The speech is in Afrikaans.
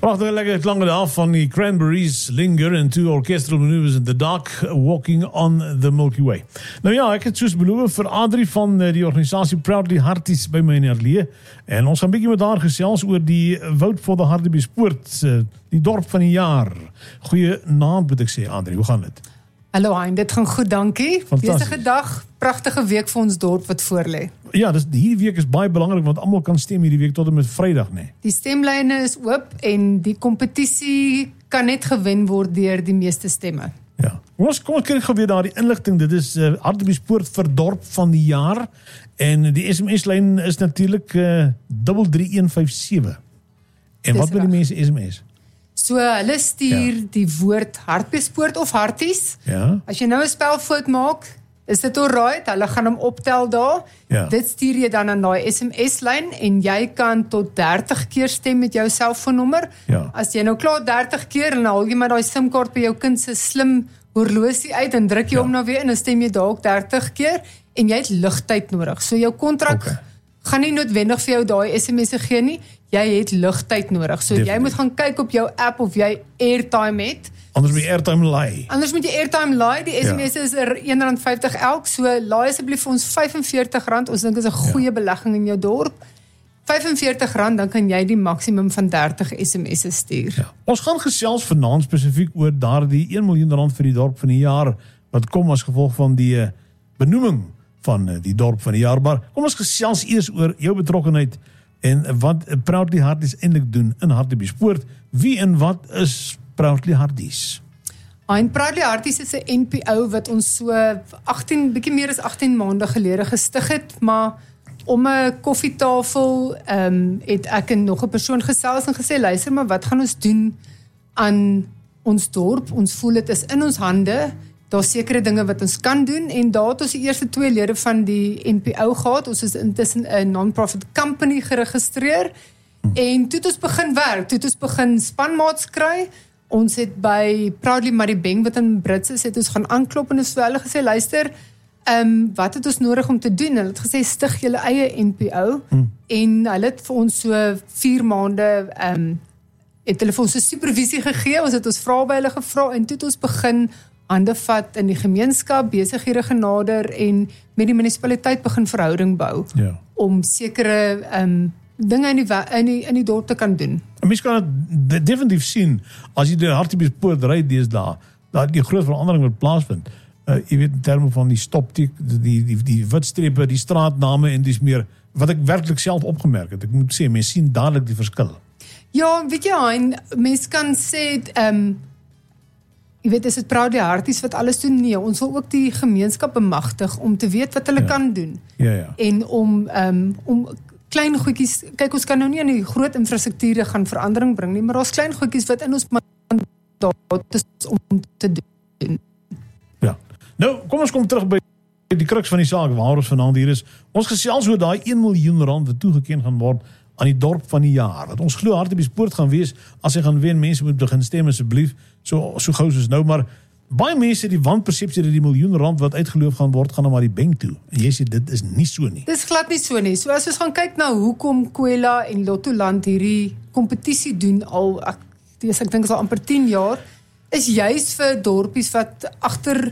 Prachtige lekker klanke daar van die Cranberries, Linger en two orchestral maneuvers in the dark, walking on the Milky Way. Nou ja, ek het soos beloof vir Adrie van die organisasie Proudly Harties by my in Herleë en ons gaan bietjie met haar gesels oor die Woud for the Hartbeespoort, die dorp van die jaar. Goeie naam moet ek sê, Adrie, hoe gaan dit? Hallo Hein, dit gaan goed, dankie. Besige dag, pragtige week vir ons dorp wat voorlê. Ja, hierdie week is baie belangrik want almal kan stem hierdie week tot en met Vrydag, nee. Die stemlyne is oop en die kompetisie kan net gewen word deur die meeste stemme. Ja. Kom ons kyk gou weer daar die inligting. Dit is Hartbeespoort vir dorp van die jaar en die SMS-lyn is natuurlik 33157. En wat wil die mense SMS? So hulle stuur die woord Hartbeespoort of Harties. Ja. As jy nou 'n spelfout maak, is dit alright, hulle gaan hom optel daar. Ja. Dit stuur jy dan aan daai SMS-lyn en jy kan tot 30 keer stem met jou selfoonnommer. Ja. As jy nou klaar 30 keer en dan haal jy maar daai SIM-kaart by jou kind se slim horlosie uit en druk jy hom nou weer in en stem jy dalk 30 keer en jy het ligtyd nodig. So jou kontrak gaan nie noodwendig vir jou daai SMS'e gee nie. Jy het ligtyd nodig. So jy moet gaan kyk op jou app of jy airtime het. Anders moet jy airtime laai. Die airtime, die SMS is R1.50 elk, so laai asseblief vir ons R45, ons dink is 'n goeie belegging in jou dorp. R45, dan kan jy die maksimum van 30 SMS'e stuur. Ja. Ons gaan gesels vanaand spesifiek oor daardie R1 miljoen vir die dorp van die jaar, wat kom as gevolg van die benoeming van die dorp van die jaar. Maar kom ons gesels eers oor jou betrokkenheid en wat Proudly Harties eintlik doen in Hartbeespoort. Wie en wat is Proudly Harties? En Proudly Harties is 'n NPO wat ons so bietjie meer as 18 maande gelede gestig het, maar om 'n koffietafel het ek en nog 'n persoon gesels en gesê, luister maar, wat gaan ons doen aan ons dorp? Ons voel dit is in ons hande. Daar's sekere dinge wat ons kan doen en daar het ons die eerste 2 lede van die NPO gehad. Ons is intussen 'n non-profit company geregistreer en toe het ons begin werk, toe het ons begin spanmaats kry. Ons het by Proudly Maribeng wat in Brits is, het ons gaan aanklop en ons vir hulle gesê, luister, wat het ons nodig om te doen? Hulle het gesê, stig julle eie NPO en hulle het vir ons so 4 maande het hulle vir ons 'n supervisie gegee. Ons het ons vrae by hulle gevra en toe het ons begin hande vat in die gemeenskap, besighede genader en met die munisipaliteit begin verhouding bou om sekere dinge in die dorp te kan doen. En mens kan dit definitief sien as jy die Hartbeespoort ry deesdae, dat die groot verandering wat plaasvind. Jy weet in terme van die stoptik, die witstrepe, die straatname en dis meer wat ek werklik self opgemerk het. Ek moet sê, mens sien dadelik die verskil. Ja, weet jy, Hein, mens kan sê jy weet, is dit Proudly Harties wat alles doen? Nee, ons wil ook die gemeenskap bemagtig om te weet wat hulle kan doen. Ja. En om klein goedjies, kyk, ons kan nou nie aan die groot infrastrukture gaan verandering bring nie, maar daar's klein goedjies wat in ons mandaat is om te doen. Ja. Nou, kom ons kom terug by die kruks van die saak waar ons vanaand hier is. Ons gesels oor daai R1 miljoen wat toegeken gaan word aan die dorp van die jaar. Dat ons glo Hartbeespoort gaan wees, as hy gaan wen, mense moet begin stem asseblief, so gou soos nou, maar baie mense die wanpersepsie dat die R1 miljoen wat uitgeloof gaan word, gaan nou maar die bank toe. En jy sê, dit is nie so nie. Dis glad nie so nie. So as ons gaan kyk na hoekom Kwela en Lottoland hierdie kompetisie doen al, ek dink is al amper 10 jaar, is juis vir dorpies wat agter